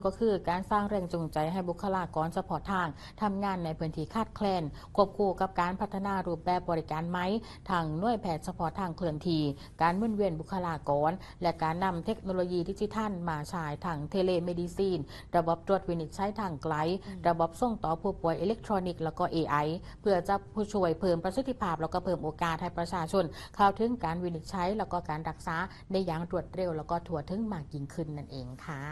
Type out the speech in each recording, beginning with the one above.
ก็คือการสร้างแรงจูงใจให้บุคลากรเฉพาะทางทำงานในพื้นที่ขาดแคลนควบคู่กับการพัฒนารูปแบบบริการไหมทางหน่วยแพทย์เฉพาะทางเคลื่อนที่การหมุนเวียนบุคลากรและการนำเทคโนโลยีดิจิทัลมาใช้ทางเทเลเมดิซีนระบบตรวจวินิจฉัยทางไกลระบบส่งต่อผู้ป่วยอิเล็กทรอนิกส์แล้วก็ AI เพื่อจะผู้ช่วยเพิ่มประสิทธิภาพแล้วก็เพิ่มโอกาสให้ประชาชนเข้าถึงการวินิจฉัยแล้วก็การรักษาได้อย่างรวดเร็วแล้วก็ทั่วถึงมากยิ่งขึ้นนั่นเองค่ะ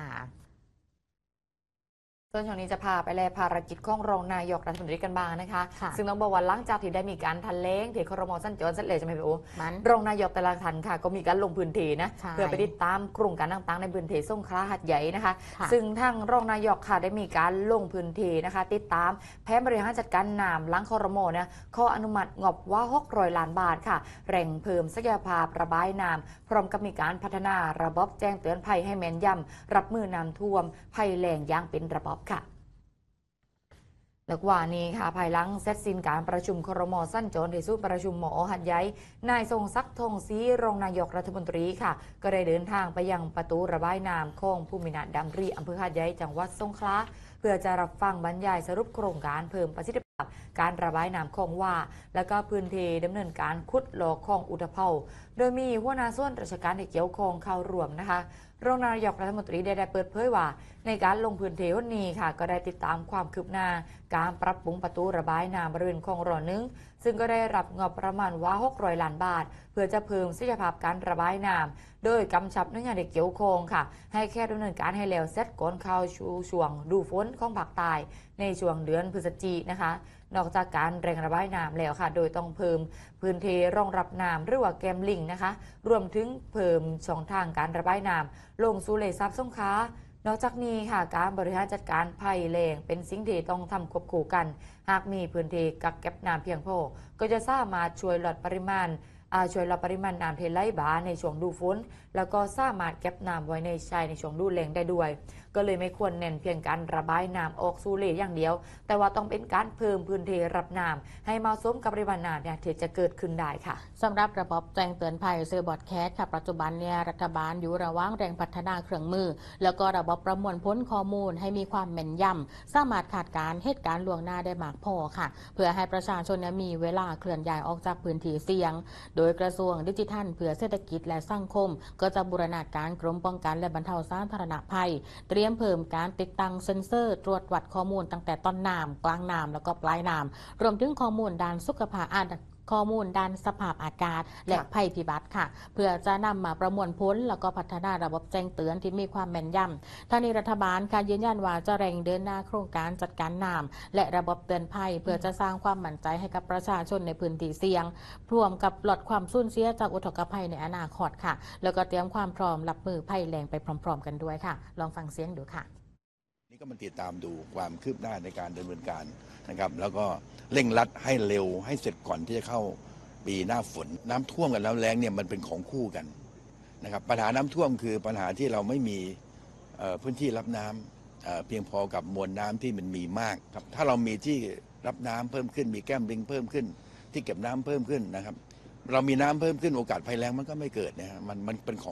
ส่วนช่วงนี้จะพาไปแลภารกิจของรองนายกรัฐมนตรีกันบ้างนะคะซึ่งต้องบอกว่าหลังจากที่ได้มีการทันเล้งที่ครม.สั้นจรเสร็จเลยใช่ไหมพี่โอรองนายกแต่ละท่านค่ะก็มีการลงพื้นที่นะเพื่อไปติดตามกลุ่มการต่างๆในพื้นที่สงขลาหัดใหญ่นะคะซึ่งทางรองนายกค่ะได้มีการลงพื้นที่นะคะติดตามแผนบริหารจัดการน้ำหลังครม.เนี่ยข้ออนุมัติงบว่า600 ล้านบาทค่ะแร่งเพิ่มศักยภาพระบายน้ำพร้อมกับมีการพัฒนาระบบแจ้งเตือนภัยให้แม่นยำรับมือน้ำท่วมภัยแล้งอย่างเป็นระบบค่ะแล้วว่านี้ค่ะภายหลังเสร็จสิ้นการประชุมครม.สั้นโจรที่ศูนย์ประชุมหมอหัดใหญ่นายทรงศักดิ์ธงศรีรองนายกรัฐมนตรีค่ะก็ได้เดินทางไปยังประตูระบายน้ำคลองภูมินาถดำริอำเภอหัดใหญ่จังหวัดสงขลาเพื่อจะรับฟังบรรยายสรุปโครงการเพิ่มประสิทธิภาพการระบายน้ำคลองว่าและก็พื้นที่ดำเนินการขุดหล่อคลองอุตภเปาโดยมีหัวหน้าส่วนราชการที่เกี่ยวข้องเข้าร่วมนะคะรองนายกรัฐมนตรีได้เปิดเผยว่าในการลงพื้นที่วันนี้ค่ะก็ได้ติดตามความคืบหน้าการปรับปรุงประตูระบายน้ำบริเวณคลองรอนึงซึ่งก็ได้รับงบประมาณว่า600 ล้านบาทเพื่อจะเพิ่มศักยภาพการระบายน้ำโดยกำชับหน่วยงานที่เกี่ยวข้องค่ะให้แค่ดำเนินการให้แล้วเสร็จก่อนเข้าช่วงดูฝนของภาคใต้ในช่วงเดือนพฤศจิกายนนะคะนอกจากการเร่งระบายน้ำแล้วค่ะโดยต้องเพิ่มพื้นที่รองรับน้ำหรือว่าแกมลิงนะคะรวมถึงเพิ่มช่องทางการระบายน้ำลงสู่ทะเลสาบสงขลานอกจากนี้ค่ะการบริหารจัดการภัยแล้งเป็นสิ่งที่ต้องทำควบคู่กันหากมีพื้นที่กักเก็บน้ำเพียงพอก็จะสามารถช่วยลดปริมาณน้ำเทไหลบ่าในช่วงดูฝนแล้วก็สามารถเก็บน้ำไว้ในชายในช่วงดูแล้งได้ด้วยก็เลยไม่ควรเน้นเพียงการระบายน้ำออกสู่ทะเลอย่างเดียวแต่ว่าต้องเป็นการเพิ่มพื้นที่รับน้ำให้เหมาะสมกับปริมาณน้ำที่จะเกิดขึ้นได้ค่ะสำหรับระบบแจ้งเตือนภัยเซอร์บอร์ดแคสค่ะปัจจุบันเนี่ยรัฐบาลอยู่ระหว่างแรงพัฒนาเครื่องมือแล้วก็ระบบประมวลผลข้อมูลให้มีความแม่นยำสามารถคาดการณ์เหตุการณ์ล่วงหน้าได้มากพอค่ะเพื่อให้ประชาชนมีเวลาเคลื่อนย้ายออกจากพื้นที่เสี่ยงโดยกระทรวงดิจิทัลเพื่อเศรษฐกิจและสังคมก็จะบูรณาการกรมป้องกันและบรรเทาสาธารณภัยเตรียมเพิ่มการติดตั้งเซ็นเซอร์ตรวจวัดข้อมูลตั้งแต่ต้นน้ำกลางน้ำแล้วก็ปลายน้ำรวมถึงข้อมูลด้านสุขภาพข้อมูลด้านสภาพอากาศและภัยพิบัติค่ะเพื่อจะนำมาประมวลผลแล้วก็พัฒนาระบบแจ้งเตือนที่มีความแม่นยำทางนี้รัฐบาลค่ะยืนยันว่าจะเร่งเดินหน้าโครงการจัดการน้ำและระบบเตือนภัยเพื่อจะสร้างความมั่นใจให้กับประชาชนในพื้นที่เสี่ยงรวมกับลดความสูญเสียจากอุทกภัยในอนาคตค่ะแล้วก็เตรียมความพร้อมรับมือภัยแล้งไปพร้อมๆกันด้วยค่ะลองฟังเสียงดูค่ะนี่ก็มาติดตามดูความคืบหน้าในการดำเนินการนะครับแล้วก็เร่งรัดให้เร็วให้เสร็จก่อนที่จะเข้าปีหน้าฝนน้ำท่วมกับน้ำแล้งเนี่ยมันเป็นของคู่กันนะครับปัญหาน้ำท่วมคือปัญหาที่เราไม่มีพื้นที่รับน้ำเพียงพอกับมวลน้ำที่มันมีมากครับถ้าเรามีที่รับน้ำเพิ่มขึ้นมีแก้มลิงเพิ่มขึ้นที่เก็บน้ำเพิ่มขึ้นนะครับเรามีน้ำเพิ่มขึ้นโอกาสภัยแล้งมันก็ไม่เกิดนะฮะมันเป็นของ